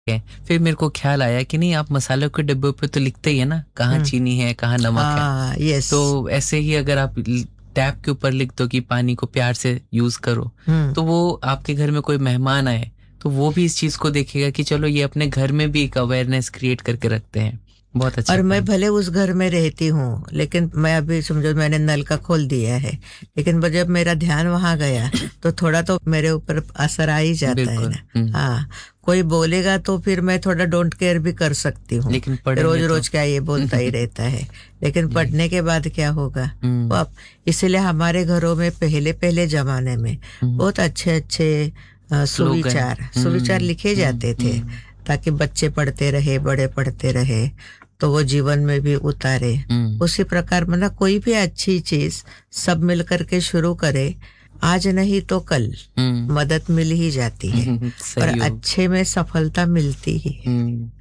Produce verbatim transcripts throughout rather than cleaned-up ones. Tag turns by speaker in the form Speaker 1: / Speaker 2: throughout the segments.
Speaker 1: है। फिर मेरे को ख्याल आया कि नहीं, आप मसालों के डिब्बे पे तो लिखते ही है ना कहाँ चीनी है, कहाँ नमक
Speaker 2: हाँ,
Speaker 1: है।
Speaker 2: यस।
Speaker 1: तो ऐसे ही अगर आप टैप के ऊपर लिख दो कि पानी को प्यार से यूज करो, तो वो आपके घर में कोई मेहमान आए तो वो भी इस चीज को देखेगा कि चलो ये अपने घर में भी एक अवेयरनेस क्रिएट करके रखते हैं। बहुत अच्छा।
Speaker 2: और मैं भले उस घर में रहती हूँ, लेकिन मैं अभी समझो मैंने नल का खोल दिया है, लेकिन जब मेरा ध्यान वहां गया तो थोड़ा तो मेरे ऊपर असर आ ही जाता है ना। हाँ, कोई बोलेगा तो फिर मैं थोड़ा डोंट केयर भी कर सकती हूँ,
Speaker 1: लेकिन
Speaker 2: रोज रोज
Speaker 1: तो...
Speaker 2: क्या ये बोलता ही रहता है, लेकिन पढ़ने के बाद क्या होगा वो अब। इसलिए हमारे घरों में पहले पहले जमाने में बहुत अच्छे अच्छे सुविचार सुविचार लिखे जाते थे, ताकि बच्चे पढ़ते रहे, बड़े पढ़ते रहे, तो वो जीवन में भी उतारे। उसी प्रकार में ना कोई भी अच्छी चीज सब मिलकर के शुरू करे, आज नहीं तो कल मदद मिल ही जाती है और अच्छे में सफलता मिलती ही है।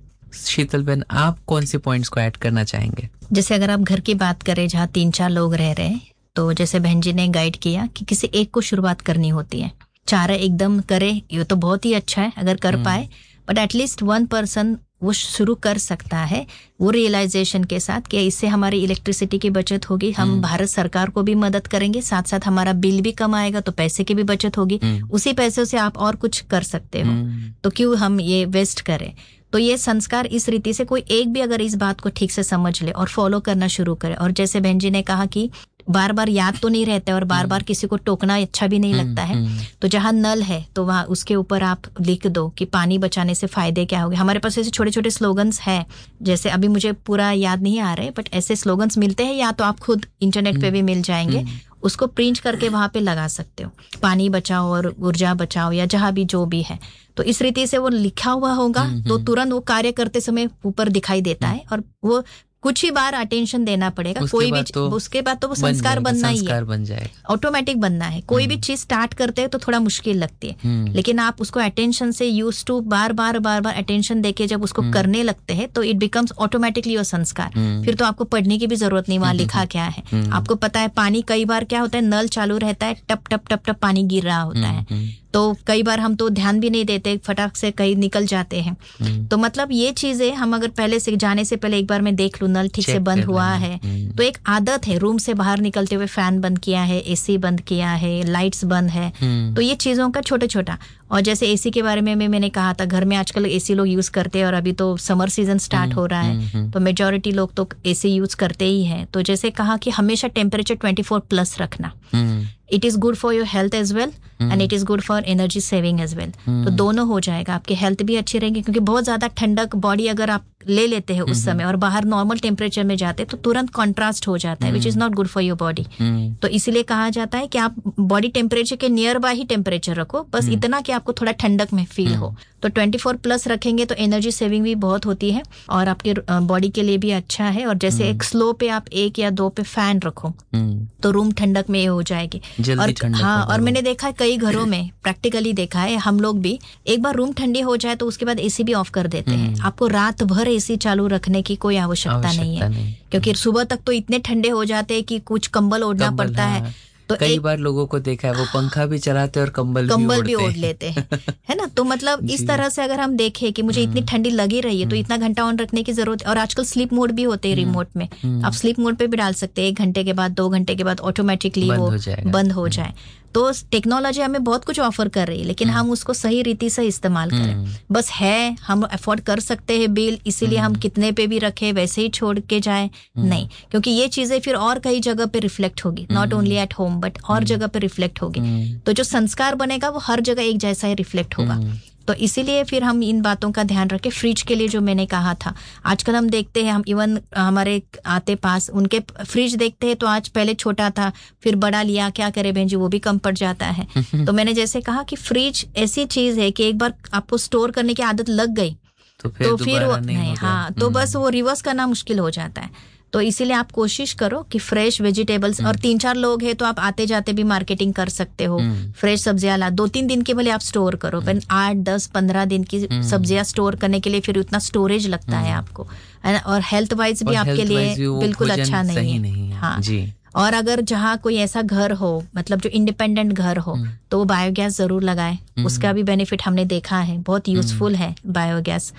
Speaker 1: शीतल बहन, आप कौन से पॉइंट्स को ऐड करना चाहेंगे?
Speaker 3: जैसे अगर आप घर की बात करें जहाँ तीन चार लोग रह रहे हैं, तो जैसे बहन जी ने गाइड किया कि किसी एक को शुरुआत करनी होती है। चार एकदम करे ये तो बहुत ही अच्छा है अगर कर पाए, बट एटलीस्ट वन पर्सन वो शुरू कर सकता है, वो रियलाइजेशन के साथ कि इससे हमारी इलेक्ट्रिसिटी की बचत होगी, हम भारत सरकार को भी मदद करेंगे, साथ साथ हमारा बिल भी कम आएगा तो पैसे की भी बचत होगी, उसी पैसों से आप और कुछ कर सकते हो, तो क्यों हम ये वेस्ट करें। तो ये संस्कार इस रीति से कोई एक भी अगर इस बात को ठीक से समझ ले और फॉलो करना शुरू करे, और जैसे बहन जी ने कहा कि बार बार याद तो नहीं रहता है और बार बार किसी को टोकना अच्छा भी नहीं लगता है, तो जहां नल है तो वहां उसके ऊपर आप लिख दो कि पानी बचाने से फायदे क्या होंगे। हमारे पास ऐसे छोटे छोटे स्लोगन्स हैं, जैसे अभी मुझे पूरा याद नहीं आ रहे, बट ऐसे स्लोगन्स मिलते हैं, या तो आप खुद इंटरनेट पे भी मिल जाएंगे, उसको प्रिंट करके वहां पे लगा सकते हो, पानी बचाओ और ऊर्जा बचाओ, या जहां भी जो भी है। तो इस रीति से वो लिखा हुआ होगा तो तुरंत वो कार्य करते समय ऊपर दिखाई देता है, और वो कुछ ही बार अटेंशन देना पड़ेगा, कोई भी तो, उसके बाद तो वो संस्कार बनना ही है, बन जाएगा, ऑटोमेटिक बनना है। कोई भी चीज स्टार्ट करते हैं तो थोड़ा मुश्किल लगती है, लेकिन आप उसको अटेंशन से use to bar bar bar bar attention देके जब उसको करने लगते हैं तो इट बिकम्स ऑटोमेटिकली योर संस्कार। फिर तो आपको पढ़ने की भी जरूरत नहीं, वहां लिखा क्या है आपको पता है। पानी कई बार क्या होता है, नल चालू रहता है, टप टप टप टप पानी गिर रहा होता है, तो कई बार हम तो ध्यान भी नहीं देते, फटाक से कहीं निकल जाते हैं। तो मतलब ये चीजें हम अगर पहले से जाने से पहले एक बार मैं देख लूं नल ठीक से बंद हुआ है, तो एक आदत है रूम से बाहर निकलते हुए फैन बंद किया है, एसी बंद किया है, लाइट्स बंद है, तो ये चीजों का छोटा छोटा। और जैसे एसी के बारे में मैं मैंने कहा था, घर में आजकल एसी लोग यूज करते हैं, और अभी तो समर सीजन स्टार्ट हो रहा है तो मेजॉरिटी लोग तो एसी यूज करते ही हैं। तो जैसे कहा कि हमेशा टेम्परेचर ट्वेंटी फोर प्लस रखना, it is good for your health as well and it is good for energy saving as well. तो दोनों हो जाएगा, आपकी हेल्थ भी अच्छी रहेगी, क्योंकि बहुत ज्यादा ठंडक बॉडी अगर आप ले लेते हैं उस समय और बाहर नॉर्मल टेम्परेचर में जाते हैं तो तुरंत कॉन्ट्रास्ट हो जाता है, which is not good for your body. तो इसीलिए कहा जाता है कि आप बॉडी टेम्परेचर के नियर बाय ही टेम्परेचर रखो, बस इतना कि आपको थोड़ा ठंडक में फील हो। तो ट्वेंटी फोर प्लस रखेंगे तो एनर्जी सेविंग भी बहुत होती है और आपके बॉडी के लिए भी अच्छा है। और जैसे एक स्लो पे आप एक या दो पे फैन रखो तो रूम ठंडक में हो जाएगी। और हाँ, और मैंने देखा है कई घरों में, प्रैक्टिकली देखा है, हम लोग भी एक बार रूम ठंडी हो जाए तो उसके बाद एसी भी ऑफ कर देते हैं। आपको रात भर एसी चालू रखने की कोई आवश्यकता नहीं है, क्योंकि सुबह तक तो इतने ठंडे हो जाते हैं कि कुछ कंबल ओढ़ना पड़ता है।
Speaker 1: तो कई बार लोगों को देखा है वो पंखा भी चलाते और कंबल
Speaker 3: कंबल भी ओढ़ लेते हैं, है ना। तो मतलब इस तरह से अगर हम देखें कि मुझे इतनी ठंडी लगी रही है तो इतना घंटा ऑन रखने की जरूरत। और आजकल स्लीप मोड भी होते हैं रिमोट में, आप स्लीप मोड पे भी डाल सकते हैं, एक घंटे के बाद, दो घंटे के बाद ऑटोमेटिकली वो बंद हो जाए। तो टेक्नोलॉजी हमें बहुत कुछ ऑफर कर रही है, लेकिन हम उसको सही रीति से इस्तेमाल करें। बस है हम अफोर्ड कर सकते हैं बिल, इसीलिए हम कितने पे भी रखे वैसे ही छोड़ के जाए, नहीं, क्योंकि ये चीजें फिर और कई जगह पे रिफ्लेक्ट होगी, not only at home but और जगह पे रिफ्लेक्ट होगी। तो जो संस्कार बनेगा वो हर जगह एक जैसा ही रिफ्लेक्ट होगा। तो इसीलिए फिर हम इन बातों का ध्यान रखें। फ्रिज के लिए जो मैंने कहा था, आजकल हम देखते हैं, हम इवन हमारे आते पास उनके फ्रिज देखते हैं तो आज पहले छोटा था फिर बड़ा लिया, क्या करे बहन जी, वो भी कम पड़ जाता है। तो मैंने जैसे कहा कि फ्रिज ऐसी चीज है कि एक बार आपको स्टोर करने की आदत लग गई तो फिर, तो फिर वो नहीं, नहीं हाँ, तो बस वो रिवर्स करना मुश्किल हो जाता है। तो इसीलिए आप कोशिश करो कि फ्रेश वेजिटेबल्स, और तीन चार लोग हैं तो आप आते जाते भी मार्केटिंग कर सकते हो, फ्रेश सब्जियां ला, दो तीन दिन के भले आप स्टोर करो, पर आठ दस पंद्रह दिन की सब्जियां स्टोर करने के लिए फिर उतना स्टोरेज लगता है आपको, और हेल्थ वाइज भी आपके लिए बिल्कुल अच्छा नहीं है। हाँ जी। और अगर जहाँ कोई ऐसा घर हो, मतलब जो इंडिपेंडेंट घर हो, तो वो बायोगैस जरूर लगाए। उसका भी बेनिफिट हमने देखा है, बहुत यूजफुल है बायोगैस।